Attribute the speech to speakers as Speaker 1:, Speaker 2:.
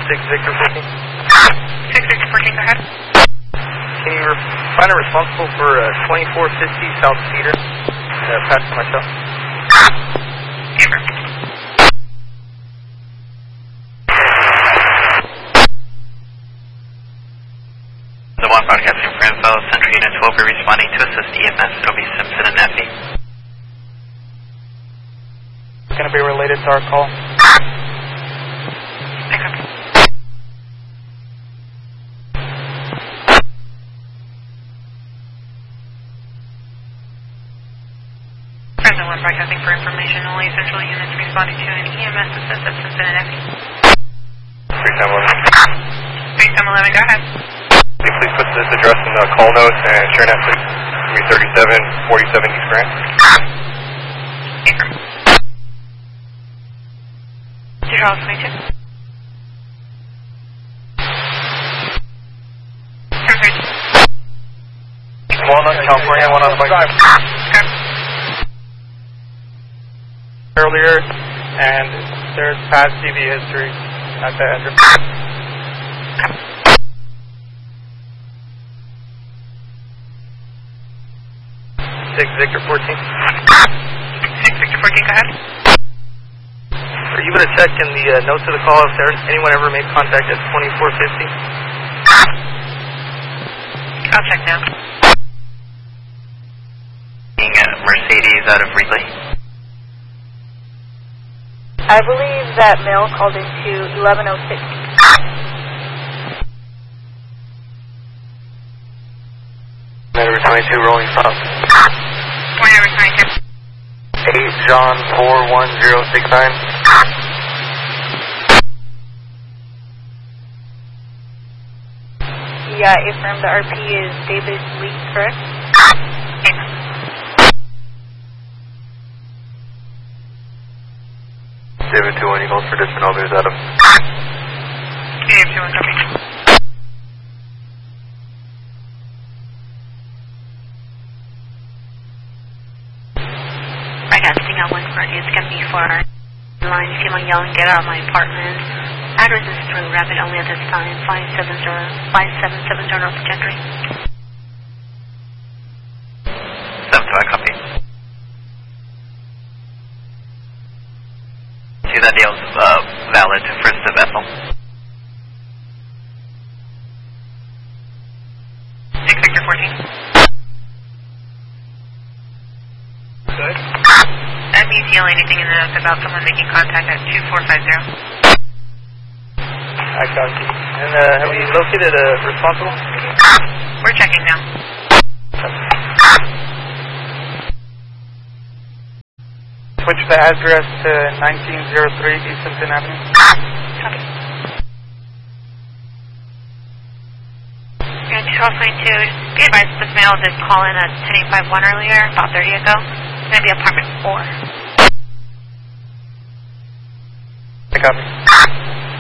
Speaker 1: 6 Victor 14.
Speaker 2: 6 Victor 14, go ahead.
Speaker 1: Can you find a responsible for 2450 South Cedar? Pass to myself.
Speaker 2: Amber.
Speaker 3: The one broadcasting for info, Central Unit 12 will be responding to assist EMS. It'll be Simpson and Effie.
Speaker 1: Going to be related to our call.
Speaker 2: Present one broadcasting for information only. Central units responding to an EMS assist at Simpson and Effie.
Speaker 1: 3711.
Speaker 2: 3711, go ahead.
Speaker 1: Please put this address in the call notes and share that please. 3747 East Grand.
Speaker 2: Affirm. Charles 22.
Speaker 1: Walnut, California, one on the bike.
Speaker 2: Okay.
Speaker 1: Earlier, and there's past TV history at the address. 6 Victor 14.
Speaker 2: 6 Victor 14, go ahead.
Speaker 1: Are you going to check in the notes of the call if there anyone ever made contact at 2450?
Speaker 2: I'll check now.
Speaker 3: Mercedes out of Relay.
Speaker 4: I believe that male called into 1106.
Speaker 1: Number 22 rolling stop.
Speaker 2: Point number 22.
Speaker 1: 8 John 41069.
Speaker 4: Yeah, affirm the RP is David Lee, correct?
Speaker 2: Amen.
Speaker 1: David 21 Eagles for distant others out of.
Speaker 2: David 21, copy. Broadcasting at 140 is going to be for our line. If you want to yell and get out of my apartment. Address is through Rapid only at this time. 5770 North Gentry.
Speaker 3: 7-5, copy. See, that deal's valid for the vessel.
Speaker 2: 6 Victor 14.
Speaker 1: Good.
Speaker 2: That means yell anything in the notes about someone making contact at 2450.
Speaker 1: I got you. And have you located a responsible?
Speaker 2: We're checking now.
Speaker 1: Switch the address to 1903 East Simpson Avenue.
Speaker 2: Copy. And 1222, be advised this male did call in at 10851 earlier, about 30 ago. It's going to be apartment 4.
Speaker 1: I copy.